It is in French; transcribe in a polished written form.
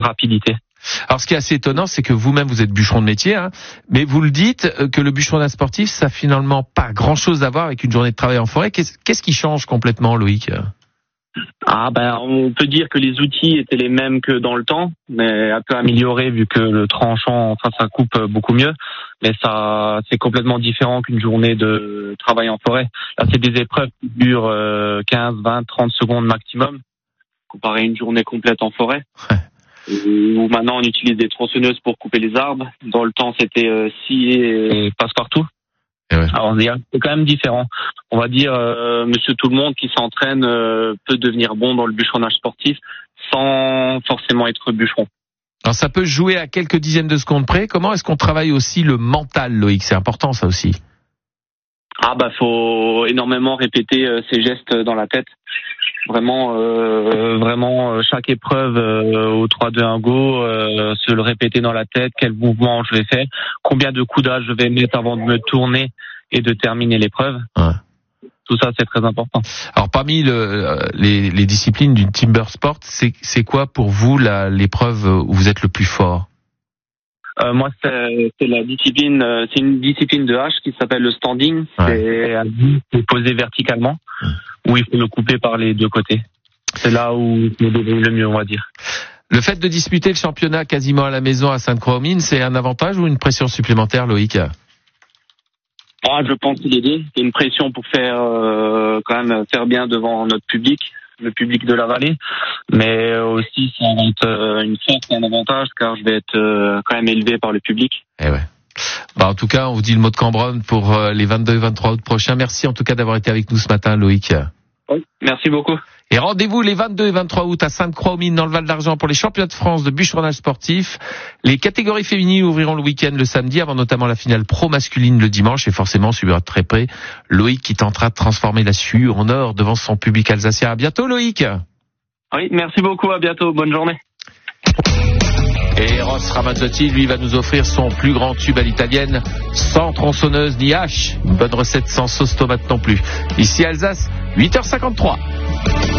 rapidité. Alors, ce qui est assez étonnant, c'est que vous-même, vous êtes bûcheron de métier, hein, mais vous le dites que le bûcheronnage sportif, ça a finalement pas grand-chose à voir avec une journée de travail en forêt. Qu'est-ce qui change complètement, Loïc ? On peut dire que les outils étaient les mêmes que dans le temps, mais un peu améliorés vu que le tranchant, ça coupe beaucoup mieux. Mais ça, c'est complètement différent qu'une journée de travail en forêt. Là, c'est des épreuves qui durent 15, 20, 30 secondes maximum, comparé à une journée complète en forêt. Ouais. Où maintenant on utilise des tronçonneuses pour couper les arbres. Dans le temps, c'était scie et passe-partout. Ouais. Alors, c'est quand même différent. On va dire, monsieur tout le monde qui s'entraîne peut devenir bon dans le bûcheronnage sportif sans forcément être bûcheron. Alors, ça peut jouer à quelques dizaines de secondes près. Comment est-ce qu'on travaille aussi le mental, Loïc ? C'est important, ça aussi. Faut énormément répéter ces gestes dans la tête. Vraiment, chaque épreuve au 3-2-1 go, se le répéter dans la tête, quel mouvement je vais faire, combien de coups d'âge je vais mettre avant de me tourner et de terminer l'épreuve. Ouais. Tout ça, c'est très important. Alors, parmi les disciplines du timber sport, c'est quoi pour vous l'épreuve où vous êtes le plus fort ? Moi, c'est la discipline, c'est une discipline de hache qui s'appelle le standing. Ouais. C'est posé verticalement, où il faut le couper par les deux côtés. C'est là où je me débrouille le mieux, on va dire. Le fait de disputer le championnat quasiment à la maison à Sainte-Croix-aux-Mines, c'est un avantage ou une pression supplémentaire, Loïc ? Je pense qu'il est dit. C'est une pression pour quand même faire bien devant notre public, le public de la vallée, mais aussi ça va être une force et un avantage car je vais être quand même élevé par le public. Eh ouais. En tout cas, on vous dit le mot de Cambronne pour les 22 et 23 août prochains. Merci en tout cas d'avoir été avec nous ce matin, Loïc. Oui, merci beaucoup. Et rendez-vous les 22 et 23 août à Sainte-Croix-aux-Mines dans le Val d'Argent pour les championnats de France de bûcheronnage sportif. Les catégories féminines ouvriront le week-end le samedi avant notamment la finale pro masculine le dimanche et forcément suivra de très près Loïc qui tentera de transformer la sueur en or devant son public alsacien. À bientôt, Loïc. Oui, merci beaucoup, à bientôt, bonne journée. Et Ross Ramazzotti, lui, va nous offrir son plus grand tube à l'italienne, sans tronçonneuse ni hache. Une bonne recette sans sauce tomate non plus. Ici Alsace, 8h53.